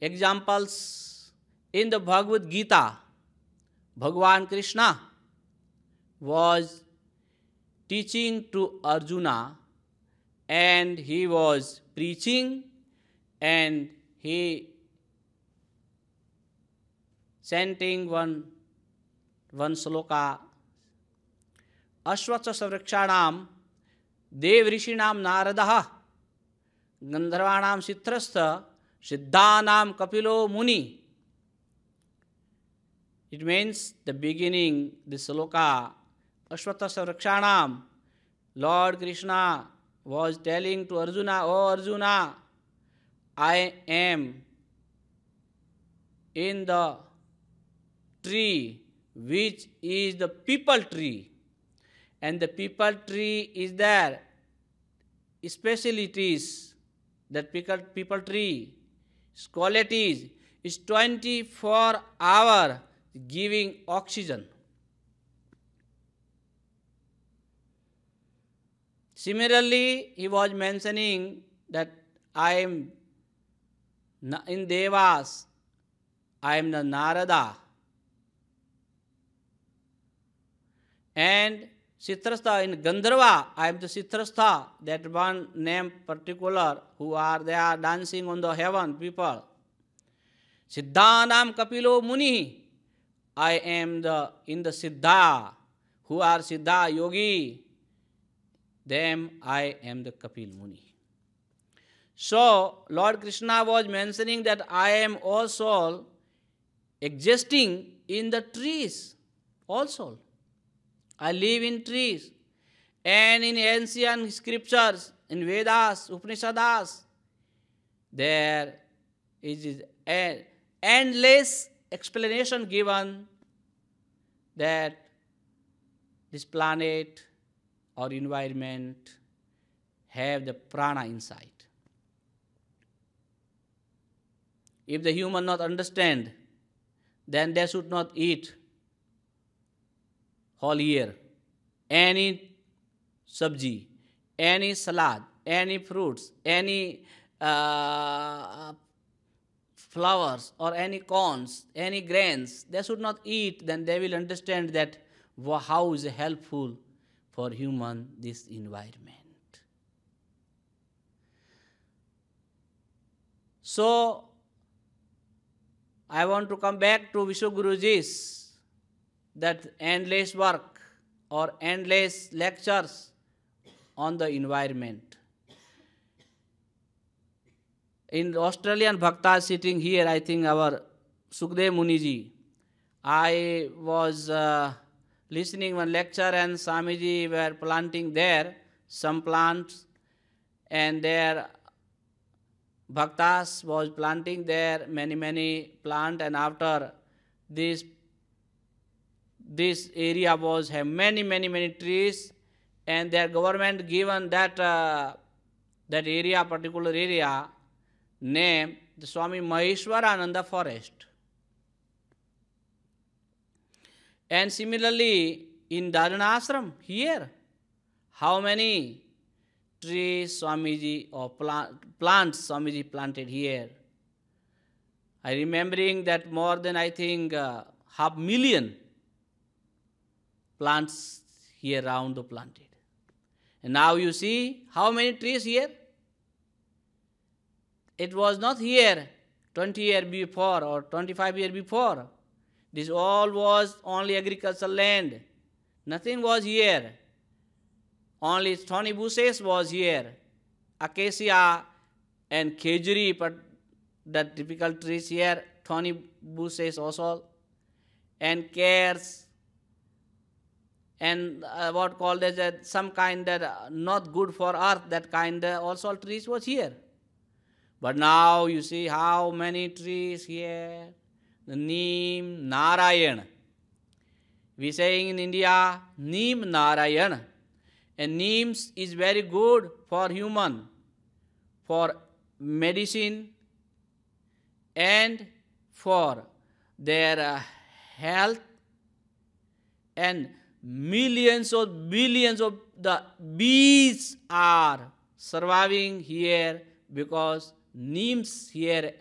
examples in the Bhagavad Gita. Bhagavan Krishna was teaching to Arjuna, and he was preaching, and he chanting one sloka. Ashwatsa savrakshanam dev rishinam naradaha gandharvanam sithrastha siddhanam kapilo muni. It means the beginning, the sloka, Ashwatha Savrakshanam. Lord Krishna was telling to Arjuna, "Oh Arjuna, I am in the tree which is the people tree. And the people tree is there. Specialties, that people tree, qualities is 24 hours giving oxygen. Similarly, he was mentioning that I am in Devas, I am the Narada. And Sitrastha in Gandharva, I am the Sitrastha, that one name particular, they are dancing on the heaven, people. Siddhanam Kapilo Muni, I am in the Siddha, who are Siddha Yogi, them I am the Kapil Muni. So, Lord Krishna was mentioning that I am also existing in the trees also. I live in trees. And in ancient scriptures, in Vedas, Upanishads, there is an endless explanation given that this planet or environment have the prana inside. If the human not understand, then they should not eat whole year any sabji, any salad, any fruits, any flowers or any corns, any grains. They should not eat, then they will understand that how is helpful for human this environment. So, I want to come back to Vishwaguruji's that endless work or endless lectures on the environment. In Australian Bhaktas sitting here, I think our Sukhdev Muniji, I was listening one lecture and Swamiji were planting there some plants, and their Bhaktas was planting there many plant, and after this area was have many trees, and their government given that particular area name the Swami Maheshwarananda Forest. And similarly in Dharana Ashram here, how many trees Swamiji or plants Swamiji planted here? I remembering that more than I think 500,000 plants here around the planted. And now you see how many trees here? It was not here 20 years before or 25 years before. This all was only agricultural land. Nothing was here. Only thorny bushes was here. Acacia and khejuri, but the typical trees here, thorny bushes also, and cares, and what called as some kind that not good for earth, that kind also trees was here. But now you see how many trees here. The Neem Narayan. We saying in India, Neem Narayan. And Neem is very good for human, for medicine and for their health, and millions or billions of the bees are surviving here because Neems here